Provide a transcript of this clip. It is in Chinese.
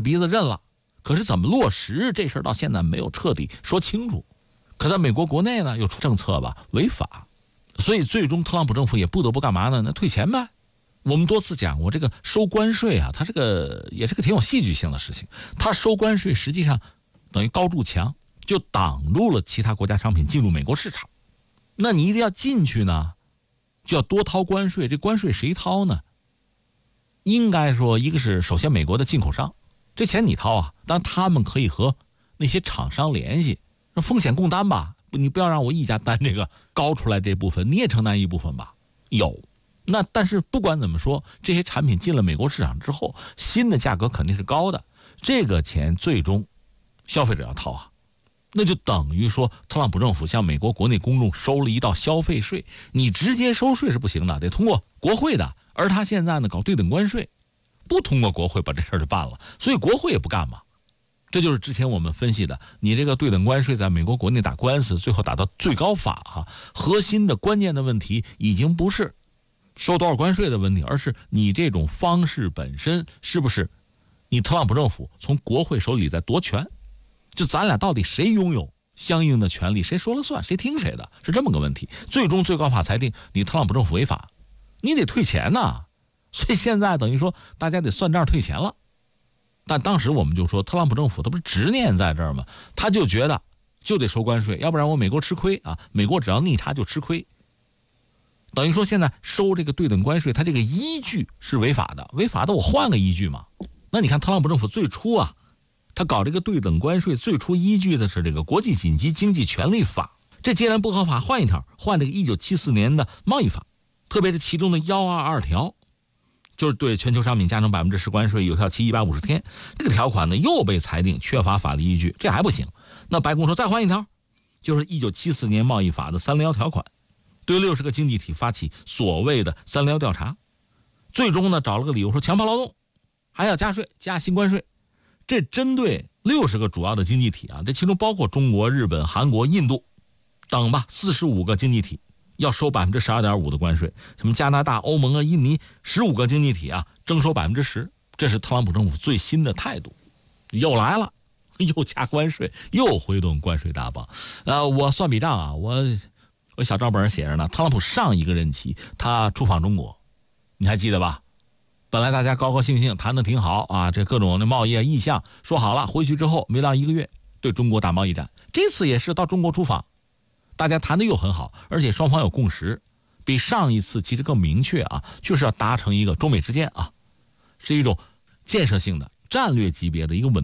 鼻子认了，可是怎么落实这事儿到现在没有彻底说清楚。可在美国国内呢，又出政策吧，违法，所以最终特朗普政府也不得不干嘛呢？那退钱呗。我们多次讲过，这个收关税啊，它这个也是个挺有戏剧性的事情。它收关税实际上等于高筑墙，就挡住了其他国家商品进入美国市场。那你一定要进去呢，就要多掏关税。这关税谁掏呢？应该说，一个是首先美国的进口商，这钱你掏啊，当然他们可以和那些厂商联系，说风险共担吧，你不要让我一家担这个高出来这部分，你也承担一部分吧。有。那但是不管怎么说，这些产品进了美国市场之后，新的价格肯定是高的，这个钱最终消费者要掏啊。那就等于说特朗普政府向美国国内公众收了一道消费税，你直接收税是不行的，得通过国会的，而他现在呢搞对等关税，不通过国会把这事儿就办了，所以国会也不干嘛。这就是之前我们分析的，你这个对等关税在美国国内打官司，最后打到最高法啊，核心的关键的问题已经不是收多少关税的问题，而是你这种方式本身是不是你特朗普政府从国会手里在夺权，就咱俩到底谁拥有相应的权利，谁说了算，谁听谁的，是这么个问题。最终最高法裁定你特朗普政府违法，你得退钱呐。所以现在等于说大家得算账退钱了。但当时我们就说特朗普政府他不是执念在这儿吗？他就觉得就得收关税，要不然我美国吃亏啊，美国只要逆差就吃亏。等于说现在收这个对等关税，它这个依据是违法的，违法的我换个依据嘛。那你看特朗普政府最初啊，他搞这个对等关税最初依据的是这个国际紧急经济权利法，这既然不合法，换一条，换这个1974年的贸易法，特别是其中的122条，就是对全球商品加征10%关税，有效期150天。这个条款呢又被裁定缺乏法律依据，这还不行。那白宫说再换一条，就是1974年贸易法的301条款，对60个经济体发起所谓的301调查，最终呢找了个理由说强迫劳动，还要加税，加新关税。这针对60个主要的经济体啊，这其中包括中国、日本、韩国、印度等吧，45个经济体要收12.5%的关税，什么加拿大、欧盟啊、印尼15个经济体啊征收10%，这是特朗普政府最新的态度，又来了，又加关税，又挥动关税大棒。我算笔账啊，我小账本上写着呢，特朗普上一个任期他出访中国，你还记得吧？本来大家高高兴兴谈得挺好啊，这各种的贸易啊意向说好了，回去之后没到1个月对中国打贸易战，这次也是到中国出访，大家谈的又很好，而且双方有共识，比上一次其实更明确啊，就是要达成一个中美之间啊是一种建设性的战略级别的一个稳